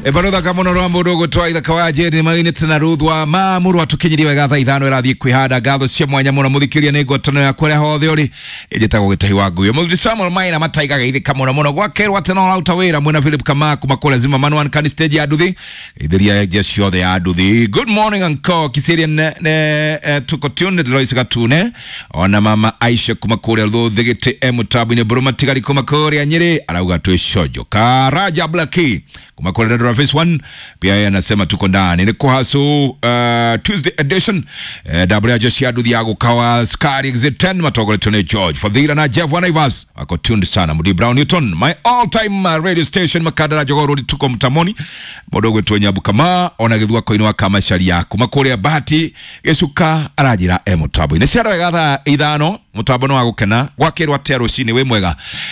Evaroda kamono rambo dogo twaitha kawaje ni maine tena ruthwa mamuru atukinyiriwe gatha ithano irathie kwihanda gatho cia mwanya muno muthikiria ni ngwatano ya kwere hothe uri ijitagwo gitahi wa nguyo muthuri Samuel Maina mataiga githika muno gwakerwa tena lauta wira mwena Philip Kamaku makole zima manuan kan stage ya nduthi ithiria jesho the ya nduthi. Good morning anko kisiria ne tuko tune Lois Gatune ona mama Aisha kumakore thigite emutabu ni buruma tigari kumakore anyiri arauga twishojo Karaja Blackie kumakole ndo Phase 1 pia yeye anasema tuko ndani ni kuhasu Tuesday edition W Joshua nduthi ya gukawa Skari Exit 10 matogole tune George Fadhila na Jeff Wanaivas wako tuned sana Mudi Brown Newton my all time radio station makadara jogoro tuko mtamoni modogo twenyabu kama ona githwa koinwa kama sharia kumakole ya bahati Yesuka arajira emutabu inesiara gatha ithano mutabono wa gukena gwakerwa tero cini we mwega